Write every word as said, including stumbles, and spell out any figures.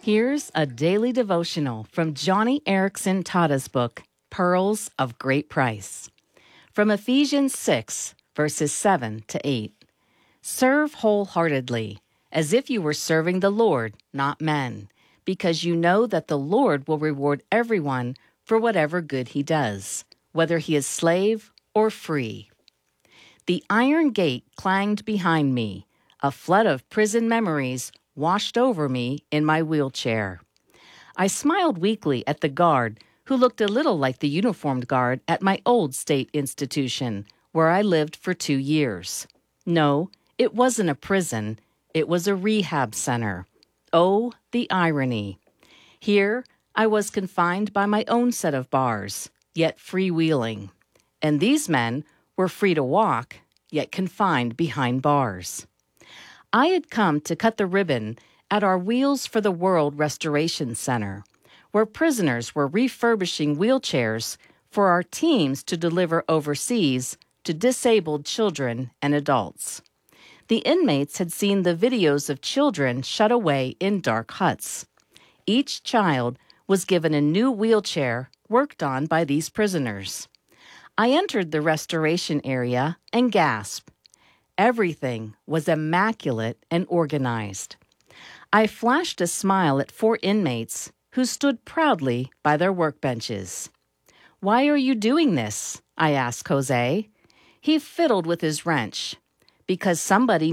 Here's a daily devotional from Johnny Erickson Tada's book, Pearls of Great Price. From Ephesians six, verses seven to eight. Serve wholeheartedly, as if you were serving the Lord, not men, because you know that the Lord will reward everyone for whatever good he does, whether he is slave or free. The iron gate clanged behind me. A flood of prison memories washed over me in my wheelchair. I smiled weakly at the guard, who looked a little like the uniformed guard at my old state institution, where I lived for two years. No, it wasn't a prison. It was a rehab center. Oh, the irony. Here, I was confined by my own set of bars, yet freewheeling. And these men were free to walk, yet confined behind bars. I had come to cut the ribbon at our Wheels for the World Restoration Center, where prisoners were refurbishing wheelchairs for our teams to deliver overseas to disabled children and adults. The inmates had seen the videos of children shut away in dark huts. Each child was given a new wheelchair worked on by these prisoners. I entered the restoration area and gasped. Everything was immaculate and organized. I flashed a smile at four inmates who stood proudly by their workbenches. "Why are you doing this?" I asked Jose. He fiddled with his wrench. "Because somebody